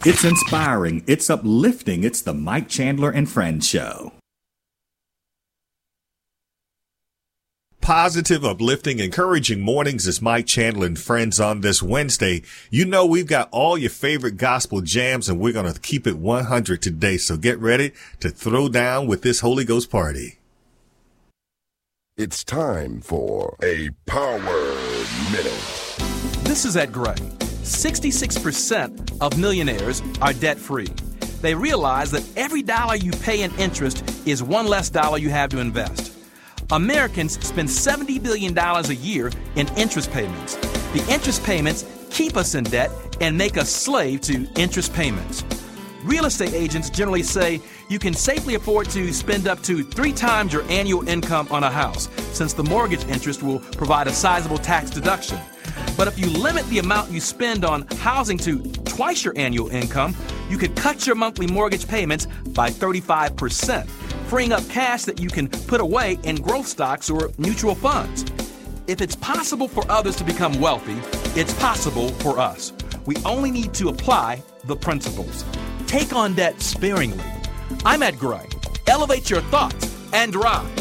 It's inspiring, it's uplifting, it's the Mike Chandler and Friends Show. Positive, uplifting, encouraging mornings is Mike Chandler and Friends on this Wednesday. You know we've got all your favorite gospel jams, and we're going to keep it 100 today, so get ready to throw down with this Holy Ghost party. It's time for a Power Minute. This is Ed Gray. 66% of millionaires are debt-free. They realize that every dollar you pay in interest is one less dollar you have to invest. Americans spend $70 billion a year in interest payments. The interest payments keep us in debt and make us slave to interest payments. Real estate agents generally say you can safely afford to spend up to 3 times your annual income on a house, since the mortgage interest will provide a sizable tax deduction. But if you limit the amount you spend on housing to twice your annual income, you could cut your monthly mortgage payments by 35%, freeing up cash that you can put away in growth stocks or mutual funds. If it's possible for others to become wealthy, it's possible for us. We only need to apply the principles. Take on debt sparingly. I'm Ed Gray. Elevate your thoughts and drive.